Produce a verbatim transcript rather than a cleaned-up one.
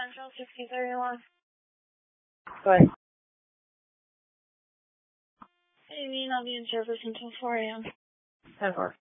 Central, sixty thirty-one. Go ahead. What do you mean I'll be in service until four a.m.? ten four.